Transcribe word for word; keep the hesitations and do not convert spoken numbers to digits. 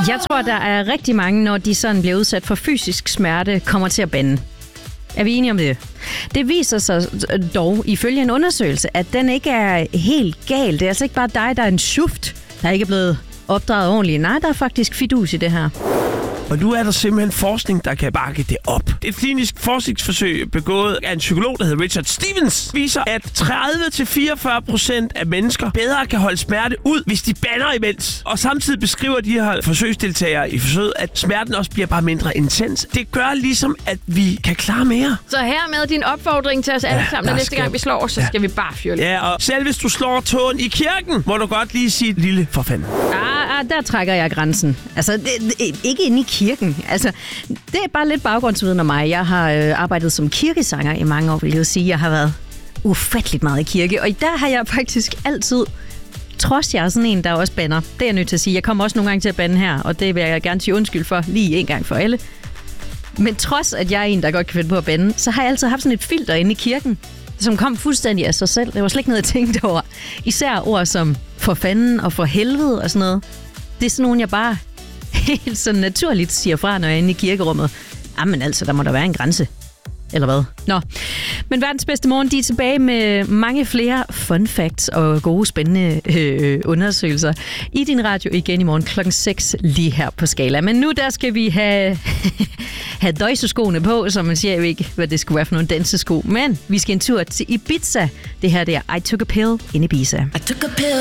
Jeg tror, der er rigtig mange, når de sådan bliver udsat for fysisk smerte, kommer til at bande. Er vi enige om det? Det viser sig dog, ifølge en undersøgelse, at den ikke er helt gal. Det er altså ikke bare dig, der er en schuft, der ikke er blevet opdraget ordentligt. Nej, der er faktisk fidus i det her. Og nu er der simpelthen forskning, der kan bakke det op. Det er et klinisk forskningsforsøg begået af en psykolog, der hedder Richard Stevens, viser, at tredive til fireogfyrre procent af mennesker bedre kan holde smerte ud, hvis de bander imens. Og samtidig beskriver de her forsøgsdeltagere i forsøget, at smerten også bliver bare mindre intens. Det gør ligesom, at vi kan klare mere. Så her med din opfordring til os alle Ja, sammen, der næste skal- gang vi slår os, så skal vi bare fyre lidt. Ja, og selv hvis du slår tåen i kirken, må du godt lige sige lille for fanden. Ah, ah, der trækker jeg grænsen. Altså, det, det, ikke inde i kirken. Altså, det er bare lidt baggrundsviden om mig. Jeg har øh, arbejdet som kirkesanger i mange år, vil jeg sige. Jeg har været ufatteligt meget i kirke, og der har jeg faktisk altid, trods jeg er sådan en, der også bander. Det er jeg nødt til at sige. Jeg kommer også nogle gange til at bande her, og det vil jeg gerne sige undskyld for, lige en gang for alle. Men trods at jeg er en, der godt kan finde på at bande, så har jeg altid haft sådan et filter inde i kirken, som kom fuldstændig af sig selv. Det var slet ikke noget, jeg tænkte over. Især ord som for fanden og for helvede og sådan noget. Det er sådan nogle, jeg bare helt sådan naturligt siger fra, når jeg er inde i kirkerummet. Jamen altså, der må der være en grænse. Eller hvad? Nå. Men verdens bedste morgen, de er tilbage med mange flere fun facts og gode, spændende øh, undersøgelser i din radio igen i morgen klokken seks lige her på Skala. Men nu der skal vi have, have døjseskoene på, så man siger jo ikke, hvad det skulle være for nogle dansesko. Men vi skal en tur til Ibiza. Det her det er I Took a Pill in Ibiza. I took a pill.